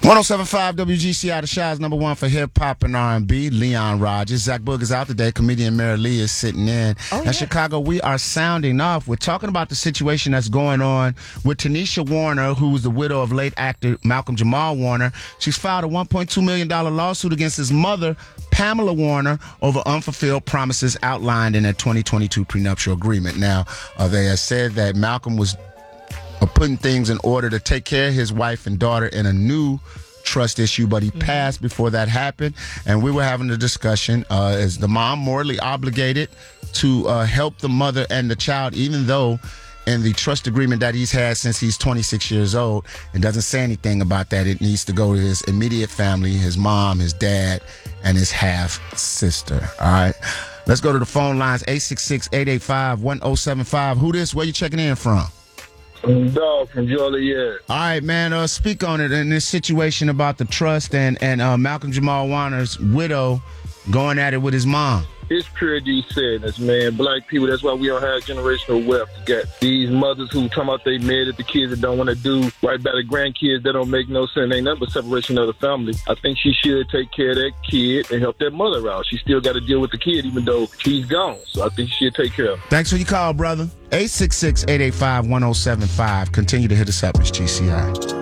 107.5 WGCI, the Shaw's number one for hip-hop and R&B, Leon Rogers. Zach Boog is out today. Comedian Mary Lee is sitting in. In Chicago, we are sounding off. We're talking about the situation that's going on with Tanisha Warner, who's the widow of late actor Malcolm Jamal Warner. She's filed a $1.2 million lawsuit against his mother, Pamela Warner, over unfulfilled promises outlined in a 2022 prenuptial agreement. Now, they have said that Malcolm was putting things in order to take care of his wife and daughter in a new trust issue, but he passed before that happened. And we were having a discussion, is the mom morally obligated to help the mother and the child, even though in the trust agreement that he's had since he's 26 years old, it doesn't say anything about that. It needs to go to his immediate family, his mom, his dad, and his half-sister. All right. Let's go to the phone lines, 866-885-1075. Who this? Where you checking in from? Dog from Joliet. All right, man. Speak on it in this situation about the trust and Malcolm Jamal Warner's widow going at it with his mom. It's pretty sadness, man. Black people, that's why we don't have generational wealth. You got these mothers who talking about they mad at the kids that don't want to do right by the grandkids. That don't make no sense. Ain't nothing but separation of the family. I think she should take care of that kid and help that mother out. She still got to deal with the kid even though he's gone. So I think she should take care of him. Thanks for your call, brother. 866-885-1075. Continue to hit us up, Ms. GCI.